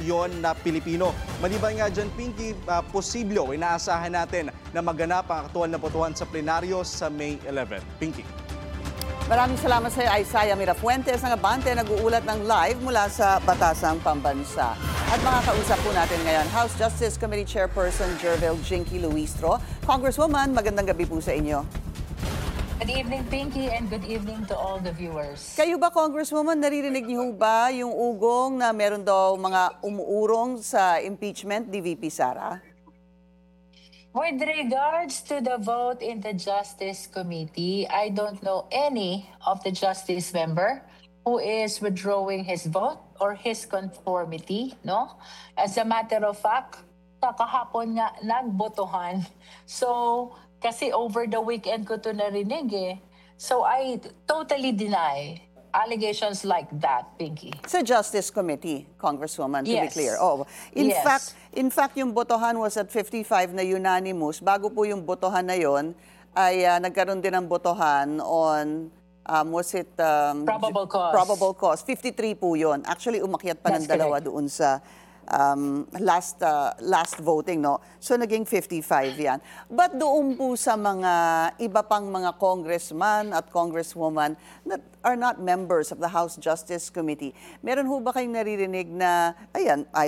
milyon na Pilipino. Maliban nga dyan, Pinky, posible o inaasahan natin na maganap ang aktual na botohan sa plenaryo sa May 11. Pinky. Maraming salamat sa iyo, Isaiah Mirafuentes ng Abante, nag-uulat ng live mula sa Batasang Pambansa. At makakausap po natin ngayon, House Justice Committee Chairperson Jervil Jinky Luistro. Congresswoman, magandang gabi po sa inyo. Good evening, Pinky, and good evening to all the viewers. Kayo ba, Congresswoman, naririnig niyo ba yung ugong na meron daw mga umuurong sa impeachment ni VP Sara? With regards to the vote in the Justice Committee, I don't know any of the Justice member who is withdrawing his vote or his conformity, no? As a matter of fact, kakahapon nga nagbotohan. So, kasi over the weekend ko to narinig eh. So, I totally deny allegations like that, Pinky. Sa Justice Committee, Congresswoman, to be Yes. clear. Oh, in Yes. fact, yung botohan was at 55 na unanimous. Bago po yung botohan na yon, ay nagkaroon din ng botohan on was it Probable cause. Probable cause. 53 po yon. Actually, umakyat pa ng That's dalawa correct. doon sa last voting, no? So, naging 55 yan. But doon po sa mga iba pang mga congressman at congresswoman that are not members of the House Justice Committee, meron ho ba kayong naririnig na, ayan,